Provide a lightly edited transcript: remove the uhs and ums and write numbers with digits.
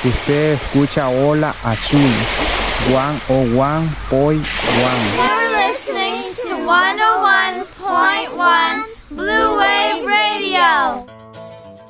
Usted escucha Ola Azul 101.1. You're listening to 101.1